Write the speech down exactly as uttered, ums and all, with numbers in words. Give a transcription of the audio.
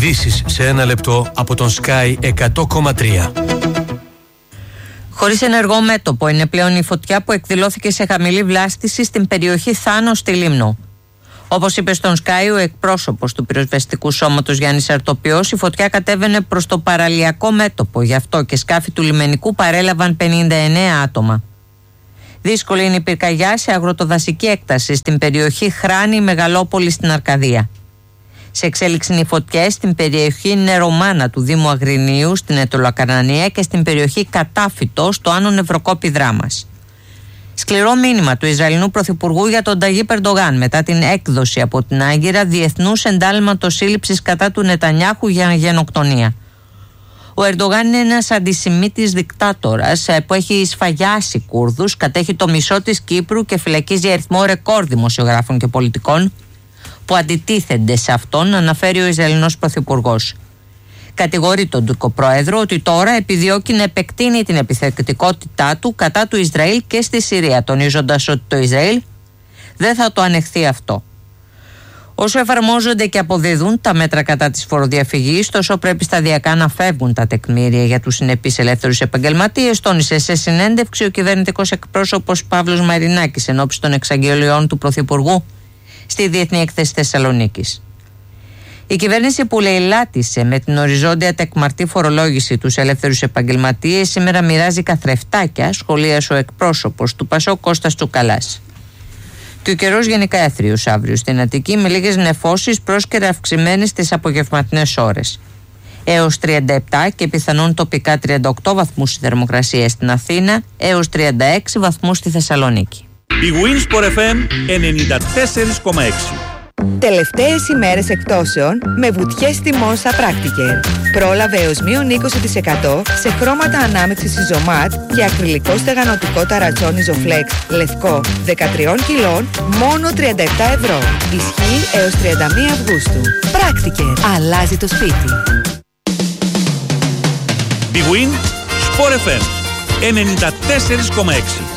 Ειδήσεις σε ένα λεπτό από τον Sky εκατό κόμμα τρία. Χωρίς ενεργό μέτωπο είναι πλέον η φωτιά που εκδηλώθηκε σε χαμηλή βλάστηση στην περιοχή Θάνο στη Λίμνο. Όπως είπε στον Sky ο εκπρόσωπος του πυροσβεστικού σώματος Γιάννης Αρτοπιός, η φωτιά κατέβαινε προς το παραλιακό μέτωπο, γι' αυτό και σκάφη του λιμενικού παρέλαβαν πενήντα εννέα άτομα. Δύσκολη είναι η πυρκαγιά σε αγροτοδασική έκταση στην περιοχή Χράνη Μεγαλόπολη στην Αρκαδία. Σε εξέλιξη είναι οι φωτιές στην περιοχή Νερομάνα του Δήμου Αγρινίου στην Αιτωλοακαρνανία και στην περιοχή Κατάφυτο στο Άνω Νευροκόπη Δράμας. Σκληρό μήνυμα του Ισραηλινού Πρωθυπουργού για τον Ταγί Ερντογάν μετά την έκδοση από την Άγκυρα διεθνούς εντάλματος σύλληψης κατά του Νετανιάχου για γενοκτονία. Ο Ερντογάν είναι ένας αντισημίτης δικτάτορας που έχει σφαγιάσει Κούρδους, κατέχει το μισό της Κύπρου και φυλακίζει αριθμό ρεκόρ δημοσιογράφων και πολιτικών που αντιτίθενται σε αυτόν, αναφέρει ο Ισραηλινός Πρωθυπουργός. Κατηγορεί τον Τουρκο Πρόεδρο ότι τώρα επιδιώκει να επεκτείνει την επιθετικότητά του κατά του Ισραήλ και στη Συρία, τονίζοντας ότι το Ισραήλ δεν θα το ανεχθεί αυτό. Όσο εφαρμόζονται και αποδίδουν τα μέτρα κατά της φοροδιαφυγής, τόσο πρέπει σταδιακά να φεύγουν τα τεκμήρια για τους συνεπείς ελεύθερους επαγγελματίες, τόνισε σε συνέντευξη ο κυβερνητικός εκπρόσωπος Παύλος Μαρινάκης ενώπιση των εξαγγελιών του Πρωθυπουργού στη Διεθνή Έκθεση Θεσσαλονίκης. Η κυβέρνηση που λαιλάτισε με την οριζόντια τεκμαρτή φορολόγηση τους ελεύθερους επαγγελματίες σήμερα μοιράζει καθρεφτάκια, σχολίασε ο εκπρόσωπος του Πασόκ Κώστας Τσουκαλάς. Και ο καιρός γενικά έθριος αύριο στην Αττική με λίγες νεφώσεις πρόσκαιρα αυξημένες στις απογευματινές ώρες. Έως τριάντα επτά και πιθανόν τοπικά τριάντα οκτώ βαθμούς η θερμοκρασία στην Αθήνα, έως τριάντα έξι βαθμούς στη Θεσσαλονίκη. Η Winsport εφ εμ ενενήντα τέσσερα κόμμα έξι. Τελευταίες ημέρες εκπτώσεων με βουτιές τιμών στα Practiker. Πρόλαβε έως μείον είκοσι τοις εκατό σε χρώματα ανάμειξης Isomat και ακριλικό στεγανοτικό ταρατσόν Isoflex λευκό δεκατρία κιλών μόνο τριάντα επτά ευρώ. Ισχύει έως τριάντα μία Αυγούστου. Practiker. Αλλάζει το σπίτι. Η Winsport εφ εμ ενενήντα τέσσερα κόμμα έξι.